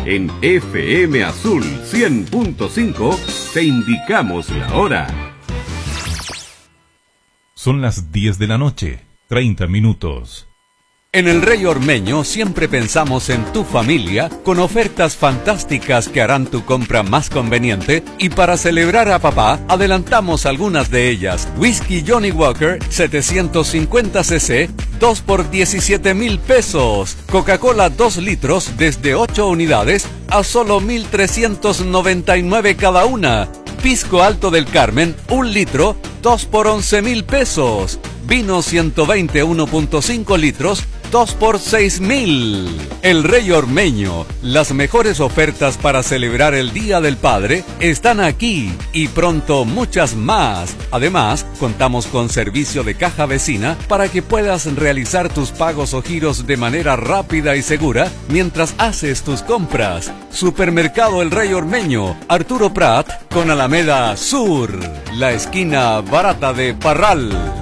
En FM Azul 100.5 te indicamos la hora. Son las 10 de la noche, 30 minutos. En el Rey Ormeño siempre pensamos en tu familia con ofertas fantásticas que harán tu compra más conveniente, y para celebrar a papá adelantamos algunas de ellas. Whisky Johnny Walker 750 cc 2 por 17,000 pesos. Coca-Cola 2 litros desde 8 unidades a solo 1,399 cada una. Pisco Alto del Carmen 1 litro 2 por 11,000 pesos. Vino 120 1.5 litros 2 por 6,000. El Rey Ormeño, las mejores ofertas para celebrar el Día del Padre están aquí, y pronto muchas más. Además, contamos con servicio de caja vecina para que puedas realizar tus pagos o giros de manera rápida y segura mientras haces tus compras. Supermercado El Rey Ormeño, Arturo Prat con Alameda Sur, la esquina barata de Parral.